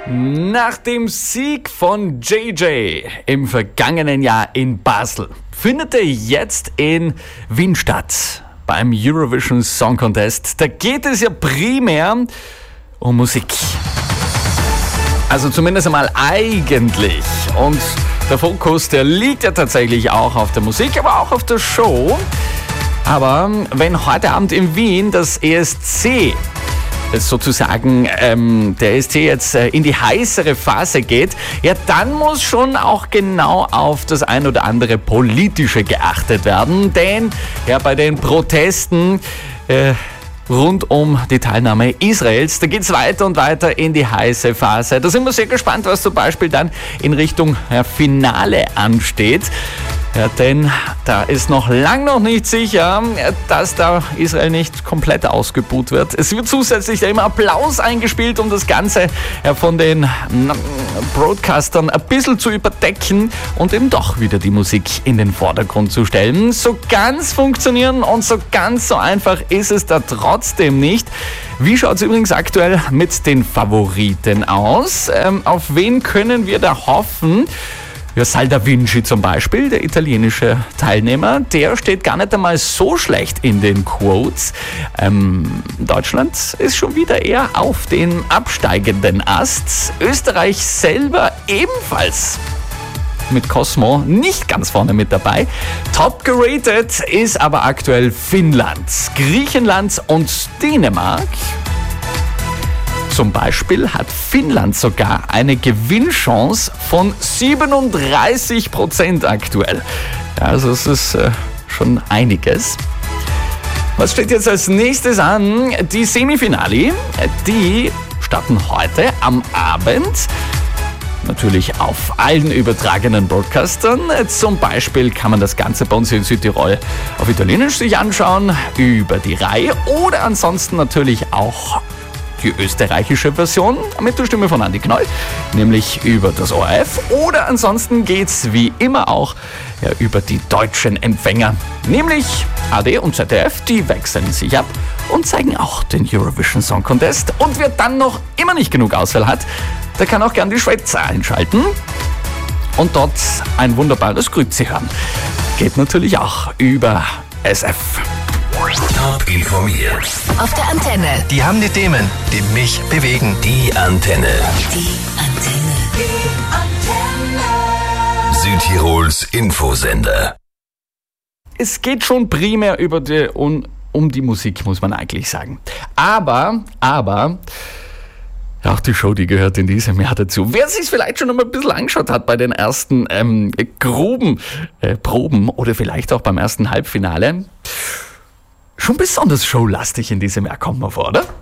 Nach dem Sieg von JJ im vergangenen Jahr in Basel findet er jetzt in Wien statt beim Eurovision Song Contest. Da geht es ja primär um Musik. Also zumindest einmal eigentlich. Und der Fokus, der liegt ja tatsächlich auch auf der Musik, aber auch auf der Show. Aber wenn heute Abend in Wien das ESC sozusagen der ESC jetzt in die heißere Phase geht, ja, dann muss schon auch genau auf das ein oder andere Politische geachtet werden, denn ja, bei den Protesten rund um die Teilnahme Israels, da geht es weiter und weiter in die heiße Phase. Da sind wir sehr gespannt, was zum Beispiel dann in Richtung Finale ansteht. Ja, denn da ist noch lang noch nicht sicher, dass da Israel nicht komplett ausgebuht wird. Es wird zusätzlich immer Applaus eingespielt, um das Ganze von den Broadcastern ein bisschen zu überdecken und eben doch wieder die Musik in den Vordergrund zu stellen. So ganz funktionieren und so ganz so einfach ist es da trotzdem nicht. Wie schaut es übrigens aktuell mit den Favoriten aus? Auf wen können wir da hoffen? Ja, Sal Da Vinci zum Beispiel, der italienische Teilnehmer, der steht gar nicht einmal so schlecht in den Quotes. Deutschland ist schon wieder eher auf den absteigenden Ast. Österreich selber ebenfalls mit Cosmo nicht ganz vorne mit dabei. Top geratet ist aber aktuell Finnland, Griechenland und Dänemark. Zum Beispiel hat Finnland sogar eine Gewinnchance von 37% aktuell. Ja, also es ist schon einiges. Was steht jetzt als nächstes an? Die Semifinale, die starten heute am Abend. Natürlich auf allen übertragenen Broadcastern. Zum Beispiel kann man das Ganze bei uns in Südtirol auf Italienisch sich anschauen, über die Reihe oder ansonsten natürlich auch die österreichische Version mit der Stimme von Andi Knoll, nämlich über das ORF. Oder ansonsten geht's wie immer auch über die deutschen Empfänger, nämlich AD und ZDF. Die wechseln sich ab und zeigen auch den Eurovision Song Contest. Und wer dann noch immer nicht genug Auswahl hat, der kann auch gern die Schweizer einschalten und dort ein wunderbares Grüezi hören. Geht natürlich auch über SF. Top informiert. Auf der Antenne. Die haben die Themen, die mich bewegen. Die Antenne. Die Antenne. Die Antenne. Südtirols Infosender. Es geht schon primär um die Musik, muss man eigentlich sagen. Aber auch die Show, die gehört in diesem Jahr dazu. Wer sich vielleicht schon einmal ein bisschen angeschaut hat bei den ersten groben Proben oder vielleicht auch beim ersten Halbfinale, schon besonders showlastig in diesem Jahr, kommt man vor, oder?